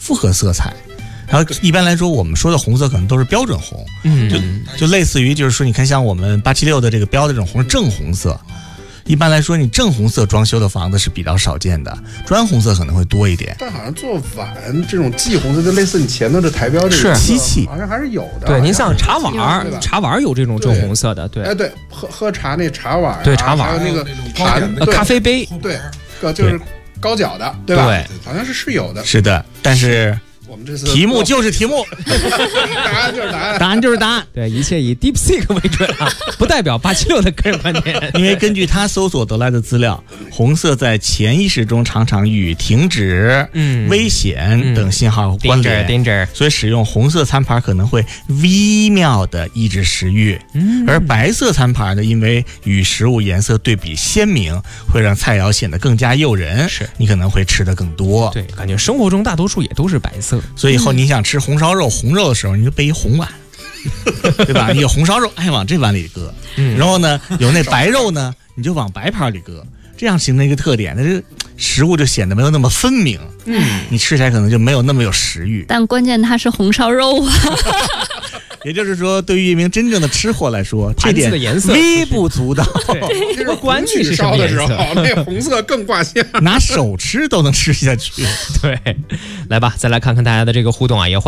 复合色彩。然后一般来说，我们说的红色可能都是标准红，就类似于就是说，你看像我们876的这个标的这种红是正红色。一般来说，你正红色装修的房子是比较少见的，砖红色可能会多一点。 但好像做碗这种霁红色，就类似你前头这台标这个漆器， 好像还是有的。 对，您像茶碗有这种正红色的，对。 哎，对，喝茶那茶碗， 对茶碗， 还有那个咖啡杯， 对，就是高脚的，对吧？ 对， 好像是有的。 是的，但是。 我们这次题目就是题目， 答案就是答案， 答案就是答案。 对，一切以 DeepSeek 为准啊，不代表876的个人观点。 因为根据他搜索得来的资料，红色在潜意识中常常与停止、危险等信号关联，所以使用红色餐盘可能会微妙的抑制食欲。而白色餐盘呢，因为与食物颜色对比鲜明，会让菜肴显得更加诱人， 是你可能会吃得更多。 对，感觉生活中大多数也都是白色。 所以以后你想吃红烧肉、红肉的时候，你就备一红碗，对吧？你有红烧肉，哎，往这碗里搁，然后呢，有那白肉呢，你就往白盘里搁，这样形成一个特点，那这食物就显得没有那么分明，你吃起来可能就没有那么有食欲。 但关键它是红烧肉啊。 也就是说，对于一名真正的吃货来说，这点颜色微不足道。 这是管你是烧的时候，那红色更挂线， 拿手吃都能吃下去。 对，来吧，再来看看大家的这个互动啊，也